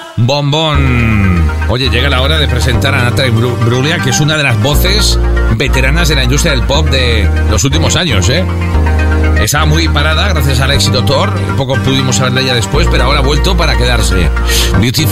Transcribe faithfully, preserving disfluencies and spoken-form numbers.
Bombón. Oye, llega la hora de presentar a Natalie Imbruglia, que es una de las voces veteranas de la industria del pop de los últimos años, ¿eh? Estaba muy parada gracias al éxito Thor. Poco pudimos saber de ella después, pero ahora ha vuelto para quedarse. Beautiful.